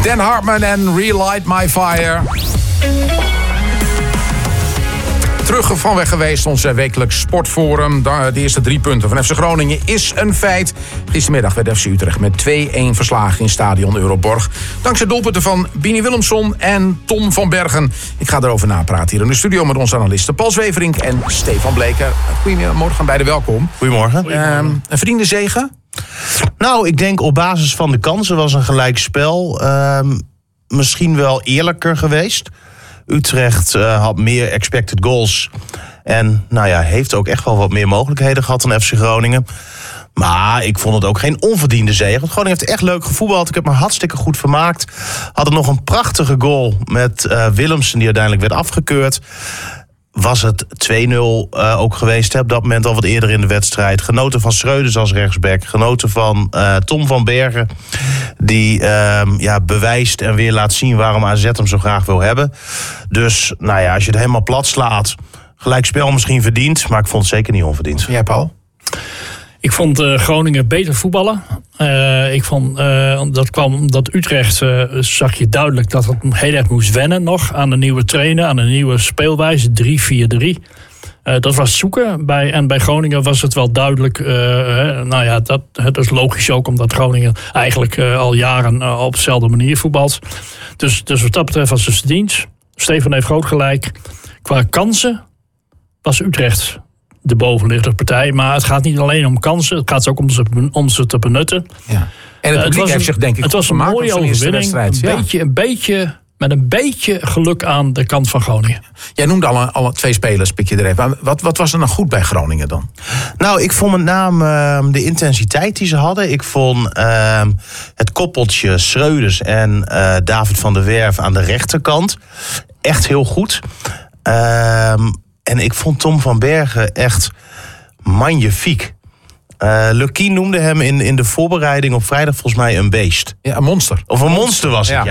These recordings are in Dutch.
Dan Hartman en Relight My Fire. Terug van weg geweest, ons wekelijks sportforum. De eerste 3 punten van FC Groningen is een feit. Gistermiddag werd FC Utrecht met 2-1 verslagen in stadion Euroborg. Dankzij doelpunten van Bini Willemson en Tom van Bergen. Ik ga erover napraten hier in de studio met onze analisten Paul Zweverink en Stefan Bleker. Goedemorgen, beiden welkom. Goedemorgen. Een verdiende zege? Nou, ik denk op basis van de kansen was een gelijkspel. Misschien wel eerlijker geweest. Utrecht had meer expected goals. En heeft ook echt wel wat meer mogelijkheden gehad dan FC Groningen. Maar ik vond het ook geen onverdiende zege. Want Groningen heeft echt leuk gevoetbald. Ik heb me hartstikke goed vermaakt. Hadden nog een prachtige goal met Willemsen die uiteindelijk werd afgekeurd. Was het 2-0 ook geweest op dat moment al wat eerder in de wedstrijd. Genoten van Schreuders als rechtsback. Genoten van Tom van Bergen. Die bewijst en weer laat zien waarom AZ hem zo graag wil hebben. Dus als je het helemaal plat slaat. Gelijkspel misschien verdiend. Maar ik vond het zeker niet onverdiend. Jij, Paul? Ik vond Groningen beter voetballen. Ik vond dat kwam omdat Utrecht zag je duidelijk dat het heel erg moest wennen nog aan de nieuwe trainer, aan de nieuwe speelwijze 3-4-3. Dat was zoeken. Bij Groningen was het wel duidelijk. Dat is logisch ook omdat Groningen eigenlijk al jaren op dezelfde manier voetbalt. Dus wat dat betreft was het verdiend. Stefan heeft groot gelijk. Qua kansen was Utrecht de bovenliggende partij. Maar het gaat niet alleen om kansen. Het gaat ook om ze te benutten. Ja. En het publiek heeft zich denk ik het was een mooie overwinning. Met een beetje geluk aan de kant van Groningen. Jij noemde alle 2 spelers, pik je er even. Wat was er nou goed bij Groningen dan? Nou, ik vond met name de intensiteit die ze hadden. Ik vond het koppeltje Schreuders en David van der Werf aan de rechterkant echt heel goed. En ik vond Tom van Bergen echt magnifiek. Lucky noemde hem in de voorbereiding op vrijdag volgens mij een beest. Ja, een monster. Of een monster was het,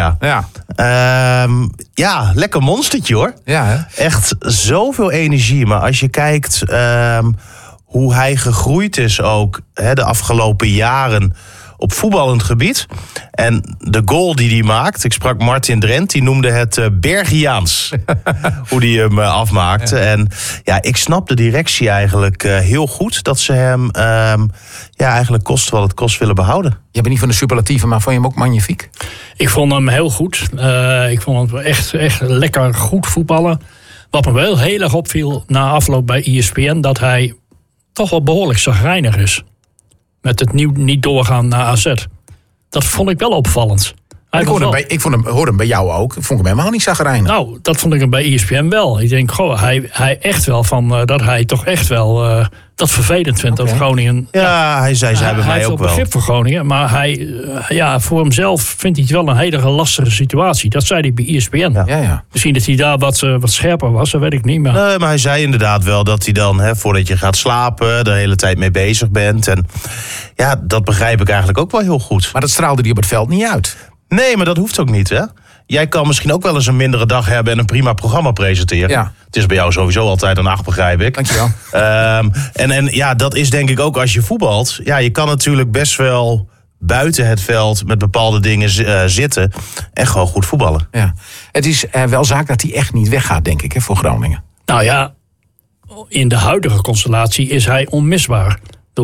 ja. Lekker monstertje hoor. Ja, hè? Echt zoveel energie. Maar als je kijkt hoe hij gegroeid is ook de afgelopen jaren op voetballend gebied. En de goal die hij maakt, ik sprak Martin Drent, die noemde het Bergiaans. Hoe die hem afmaakte. Ja. En ik snap de directie eigenlijk heel goed dat ze hem eigenlijk kost wat het kost willen behouden. Je bent niet van de superlatieven, maar vond je hem ook magnifiek? Ik vond hem heel goed. Ik vond hem echt lekker goed voetballen. Wat me wel heel erg opviel na afloop bij ESPN, dat hij toch wel behoorlijk chagrijnig is. Met het niet doorgaan naar AZ. Dat vond ik wel opvallend. Ik hoorde hem bij jou ook. Ik vond hem helemaal niet chagrijnig. Nou, dat vond ik hem bij ESPN wel. Ik denk, hij echt wel van dat hij toch echt wel dat vervelend vindt dat Groningen. Ja, hij zei bij mij ook wel. Hij heeft wel begrip voor Groningen, maar hij voor hemzelf vindt hij het wel een hele lastige situatie. Dat zei hij bij ESPN. Ja. Misschien dat hij daar wat scherper was, dat weet ik niet. Maar hij zei inderdaad wel dat hij dan, voordat je gaat slapen, de hele tijd mee bezig bent. En dat begrijp ik eigenlijk ook wel heel goed. Maar dat straalde hij op het veld niet uit. Nee, maar dat hoeft ook niet, hè? Jij kan misschien ook wel eens een mindere dag hebben en een prima programma presenteren. Ja. Het is bij jou sowieso altijd een 8, begrijp ik. Dankjewel. En dat is denk ik ook als je voetbalt. Ja, je kan natuurlijk best wel buiten het veld met bepaalde dingen zitten en gewoon goed voetballen. Ja. Het is wel zaak dat hij echt niet weggaat, denk ik, voor Groningen. Nou ja, in de huidige constellatie is hij onmisbaar.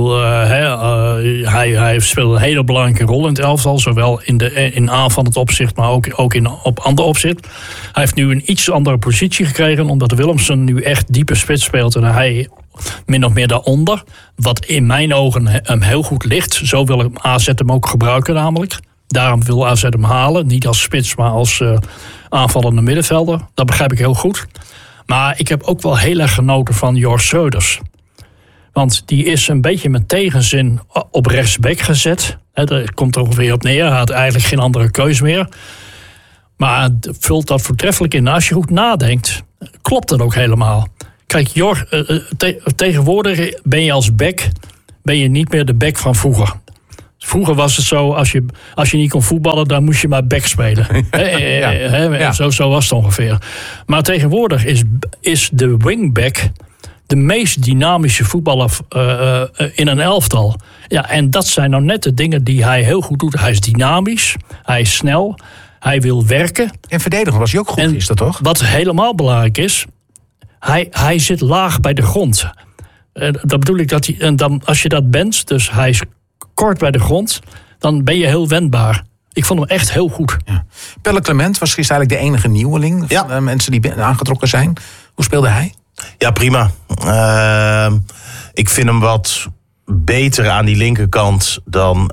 Hij speelt een hele belangrijke rol in het elftal. Zowel in aanvallend opzicht, maar ook op ander opzicht. Hij heeft nu een iets andere positie gekregen, omdat Willemsen nu echt diepe spits speelt en hij min of meer daaronder. Wat in mijn ogen hem heel goed ligt. Zo wil AZ hem ook gebruiken namelijk. Daarom wil AZ hem halen. Niet als spits, maar als aanvallende middenvelder. Dat begrijp ik heel goed. Maar ik heb ook wel heel erg genoten van Jor Schreuders. Want die is een beetje met tegenzin op rechtsback gezet. Daar komt er ongeveer op neer. Hij had eigenlijk geen andere keus meer. Maar vult dat voortreffelijk in. Als je goed nadenkt, klopt dat ook helemaal. Kijk, Jor, tegenwoordig ben je als back niet meer de back van vroeger. Vroeger was het zo, als je niet kon voetballen, dan moest je maar back spelen. Zo was het ongeveer. Maar tegenwoordig is de wingback de meest dynamische voetballer in een elftal. Ja, en dat zijn nou net de dingen die hij heel goed doet. Hij is dynamisch, hij is snel, Hij wil werken. En verdedigen was hij ook goed, En is dat toch? Wat helemaal belangrijk is, hij zit laag bij de grond. Dat bedoel ik dat hij, en dan, als je dat bent, dus hij is kort bij de grond, dan ben je heel wendbaar. Ik vond hem echt heel goed. Ja. Pelle Clement was gisteren eigenlijk de enige nieuweling van de mensen die aangetrokken zijn. Hoe speelde hij? Ja, prima. Ik vind hem wat beter aan die linkerkant dan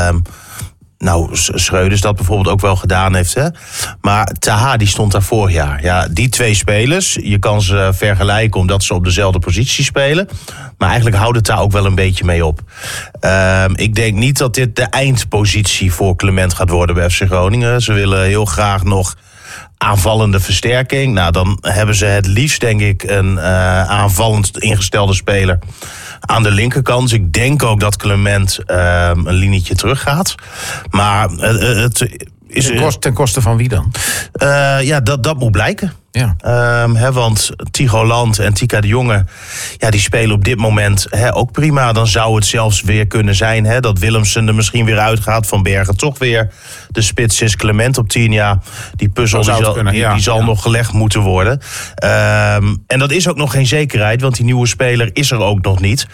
Schreuders dat bijvoorbeeld ook wel gedaan heeft. Hè? Maar Taha die stond daar vorig jaar. Ja, die twee spelers, je kan ze vergelijken omdat ze op dezelfde positie spelen. Maar eigenlijk houdt het daar ook wel een beetje mee op. Ik denk niet dat dit de eindpositie voor Clement gaat worden bij FC Groningen. Ze willen heel graag nog aanvallende versterking. Nou, dan hebben ze het liefst, denk ik, een aanvallend ingestelde speler aan de linkerkant. Dus ik denk ook dat Clement een linietje teruggaat. Maar het is Ten koste van wie dan? Dat moet blijken. Ja. Want Tigo Land en Tika de Jonge, die spelen op dit moment ook prima. Dan zou het zelfs weer kunnen zijn dat Willemsen er misschien weer uitgaat. Van Bergen toch weer de spits is. Clement op 10 jaar. Die puzzel die zal nog gelegd moeten worden. En dat is ook nog geen zekerheid, want die nieuwe speler is er ook nog niet.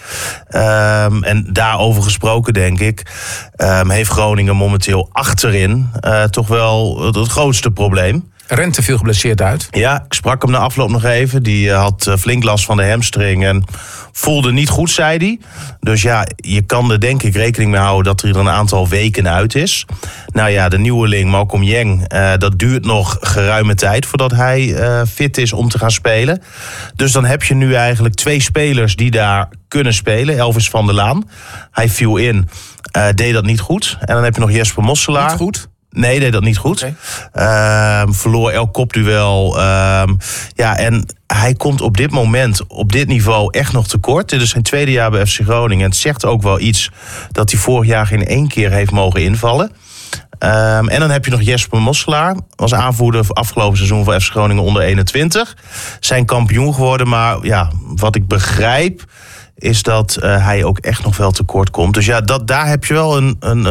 En daarover gesproken, denk ik, heeft Groningen momenteel achterin toch wel het grootste probleem. Rente viel geblesseerd uit. Ja, ik sprak hem na afloop nog even. Die had flink last van de hamstring en voelde niet goed, zei hij. Dus ja, je kan er denk ik rekening mee houden dat hij er een aantal weken uit is. Nou ja, de nieuweling Malcolm Jeng, dat duurt nog geruime tijd voordat hij fit is om te gaan spelen. Dus dan heb je nu eigenlijk 2 spelers die daar kunnen spelen. Elvis van der Laan, hij viel in, deed dat niet goed. En dan heb je nog Jesper Mosselaar. Niet goed? Nee, deed dat niet goed. Okay. Verloor elk kopduel. En hij komt op dit moment, op dit niveau, echt nog tekort. Dit is zijn tweede jaar bij FC Groningen. En het zegt ook wel iets dat hij vorig jaar geen 1 keer heeft mogen invallen. En dan heb je nog Jesper Mosselaar. Was aanvoerder afgelopen seizoen van FC Groningen onder 21. Zijn kampioen geworden, maar wat ik begrijp is dat hij ook echt nog wel tekort komt. Dus daar heb je wel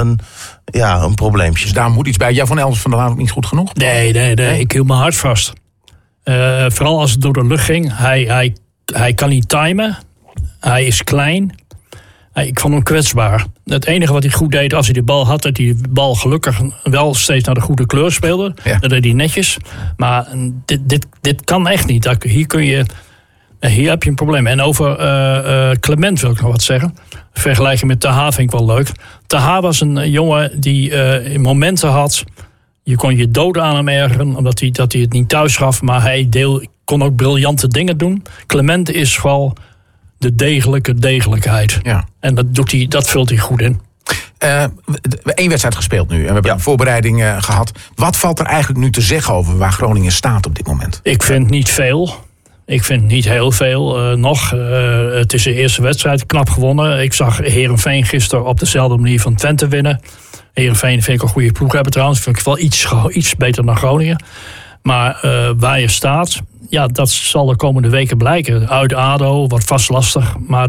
een probleempje. Dus daar moet iets bij. Jij vond Elvis van der Laan ook niet goed genoeg? Nee. Ik hield mijn hart vast. Vooral als het door de lucht ging. Hij kan niet timen. Hij is klein. Ik vond hem kwetsbaar. Het enige wat hij goed deed als hij de bal had, dat hij de bal gelukkig wel steeds naar de goede kleur speelde. Ja. Dat deed hij netjes. Maar dit kan echt niet. Hier heb je een probleem. En over Clement wil ik nog wat zeggen. Vergelijking met Taha vind ik wel leuk. Taha was een jongen die in momenten had. Je kon je dood aan hem ergeren, omdat hij het niet thuis gaf. Maar hij kon ook briljante dingen doen. Clement is vooral de degelijkheid. Ja. En dat vult hij goed in. 1 wedstrijd gespeeld nu. En we hebben een voorbereiding gehad. Wat valt er eigenlijk nu te zeggen over waar Groningen staat op dit moment? Ik vind niet veel. Ik vind niet heel veel nog. Het is de eerste wedstrijd, knap gewonnen. Ik zag Heerenveen gisteren op dezelfde manier van Twente winnen. Heerenveen vind ik een goede ploeg hebben trouwens. Vind ik wel iets beter dan Groningen. Maar waar je staat, dat zal de komende weken blijken. Uit ADO, wordt vast lastig. Maar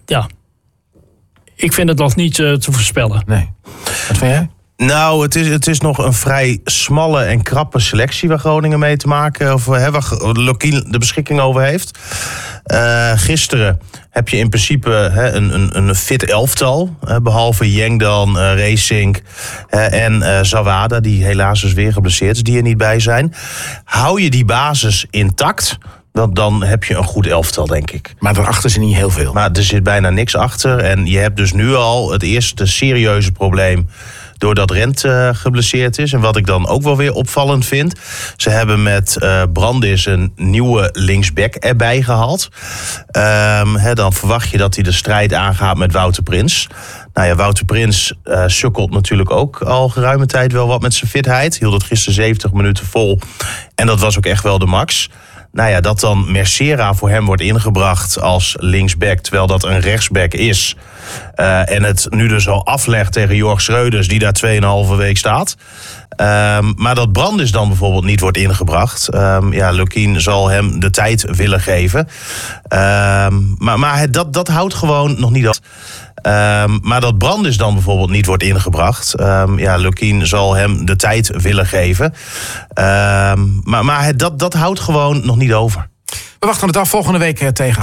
ik vind het nog niet te voorspellen. Nee. Wat vind jij? Nou, het is nog een vrij smalle en krappe selectie waar Groningen mee te maken, of waar Lokien de beschikking over heeft. Gisteren heb je in principe een fit elftal. Behalve Jeng dan, Racing en Zawada, die helaas dus weer geblesseerd is, die er niet bij zijn. Hou je die basis intact, dan heb je een goed elftal, denk ik. Maar daarachter zit niet heel veel. Maar er zit bijna niks achter. En je hebt dus nu al het eerste serieuze probleem doordat Rent geblesseerd is. En wat ik dan ook wel weer opvallend vind, ze hebben met Brandis een nieuwe linksback erbij gehaald. Dan verwacht je dat hij de strijd aangaat met Wouter Prins. Nou ja, Wouter Prins sukkelt natuurlijk ook al geruime tijd wel wat met zijn fitheid. Hield het gisteren 70 minuten vol. En dat was ook echt wel de max. Nou ja, dat dan Mercera voor hem wordt ingebracht als linksback, terwijl dat een rechtsback is. En het nu dus al aflegt tegen Jorg Schreuders, die daar 2,5 week staat. Maar dat Brandis dan bijvoorbeeld niet wordt ingebracht. Lukien zal hem de tijd willen geven. Maar dat houdt gewoon nog niet af. Maar dat Brandes dan bijvoorbeeld niet wordt ingebracht. Lukkien zal hem de tijd willen geven. Maar dat houdt gewoon nog niet over. We wachten het af volgende week tegen